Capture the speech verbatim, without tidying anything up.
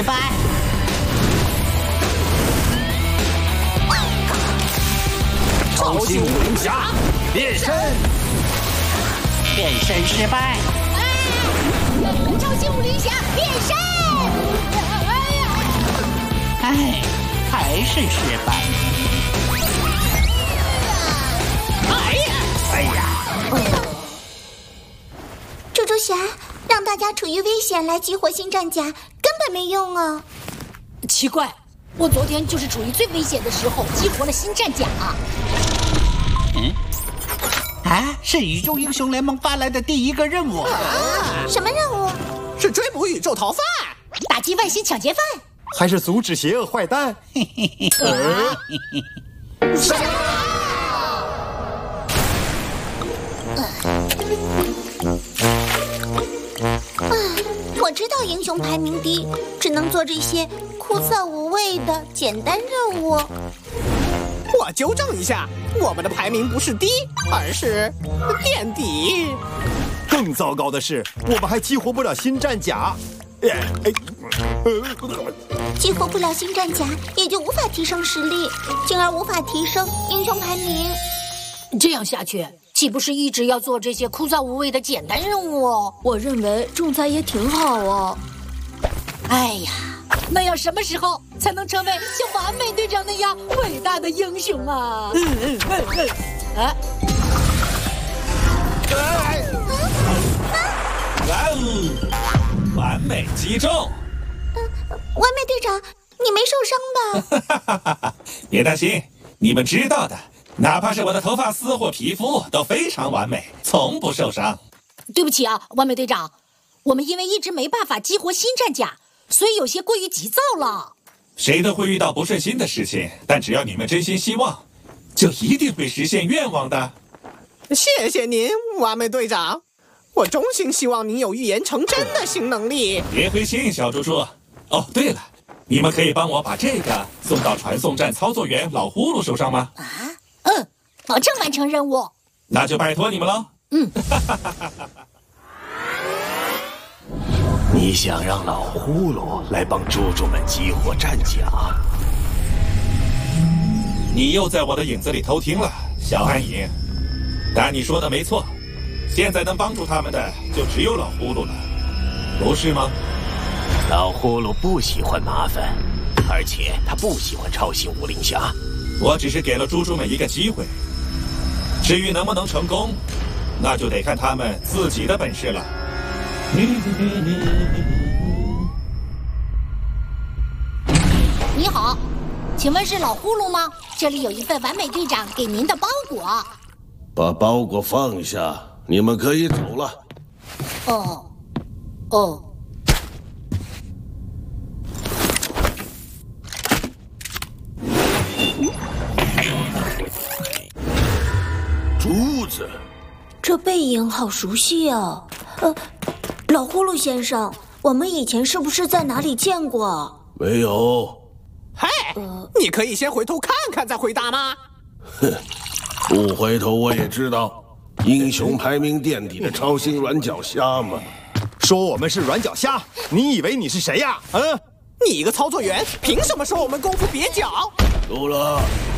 失败。 超级武林侠变身， 变身失败。 超级武林侠变身！ 哎，还是失败。 哎呀！ 哎呀！ 蜘蛛侠让大家处于危险来激活新战甲，根本没用啊！ 奇怪，我昨天就是处于最危险的时候激活了新战甲。 嗯，啊，是宇宙英雄联盟发来的第一个任务。 啊、什么任务？ 是追捕宇宙逃犯， 打击外星抢劫犯， 还是阻止邪恶坏蛋？嘿嘿嘿。 杀！我知道英雄排名低，只能做这些枯燥无味的简单任务。 我纠正一下，我们的排名不是低，而是垫底。 更糟糕的是，我们还激活不了新战甲。 激活不了新战甲，也就无法提升实力，进而无法提升英雄排名。 这样下去，岂不是一直要做这些枯燥无味的简单任务哦？ 我认为仲裁也挺好哦。 哎呀，那要什么时候才能成为像完美队长那样伟大的英雄啊？嗯嗯嗯嗯。啊！ 哇哦！完美击中！ 呃，完美队长，你没受伤吧？别担心，你们知道的。哪怕是我的头发丝或皮肤都非常完美，从不受伤。 对不起啊，完美队长，我们因为一直没办法激活新战甲，所以有些过于急躁了。 谁都会遇到不顺心的事情，但只要你们真心希望，就一定会实现愿望的。 谢谢您，完美队长。我衷心希望您有预言成真的新能力。 别灰心，小猪猪。哦，对了，你们可以帮我把这个送到传送站操作员老呼噜手上吗？ 啊？嗯，保证完成任务。 那就拜托你们了。 嗯。 你想让老呼噜来帮猪猪们激活战甲？ 你又在我的影子里偷听了，小暗影。但你说的没错，现在能帮助他们的就只有老呼噜了，不是吗？ 老呼噜不喜欢麻烦，而且他不喜欢超新武林侠。 我只是给了猪猪们一个机会，至于能不能成功，那就得看他们自己的本事了。 你好，请问是老呼噜吗？这里有一份完美队长给您的包裹。 把包裹放下，你们可以走了。 哦，哦。 珠子， 这背影好熟悉啊！呃，老呼噜先生，我们以前是不是在哪里见过？ 没有。 嘿，呃、你可以先回头看看再回答吗？ 哼，不回头我也知道，英雄排名垫底的超新软脚虾嘛。 说我们是软脚虾，你以为你是谁呀？嗯， 你一个操作员，凭什么说我们功夫蹩脚？ 够了。